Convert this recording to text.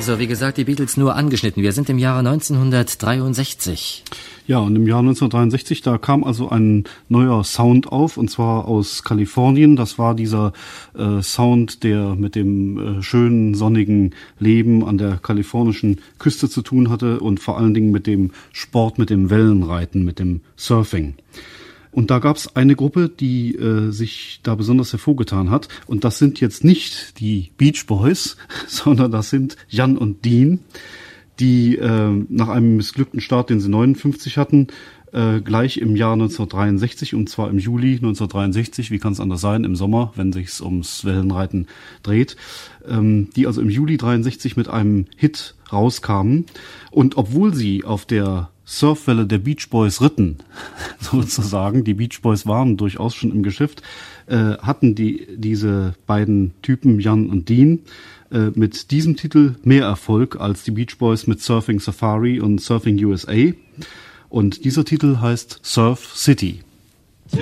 Also, wie gesagt, die Beatles nur angeschnitten. Wir sind im Jahre 1963. Ja, und im Jahr 1963, da kam also ein neuer Sound auf, und zwar aus Kalifornien. Das war dieser Sound, der mit dem schönen, sonnigen Leben an der kalifornischen Küste zu tun hatte und vor allen Dingen mit dem Sport, mit dem Wellenreiten, mit dem Surfing. Und da gab es eine Gruppe, die sich da besonders hervorgetan hat. Und das sind jetzt nicht die Beach Boys, sondern das sind Jan und Dean, die nach einem missglückten Start, den sie 59 hatten, gleich im Jahr 1963, und zwar im Juli 1963, wie kann es anders sein, im Sommer, wenn sich's ums Wellenreiten dreht, die also im Juli 63 mit einem Hit rauskamen. Und obwohl sie auf der Surfwelle der Beach Boys ritten, sozusagen, die Beach Boys waren durchaus schon im Geschäft, hatten diese beiden Typen, Jan und Dean, mit diesem Titel mehr Erfolg als die Beach Boys mit Surfing Safari und Surfing USA. Und dieser Titel heißt Surf City.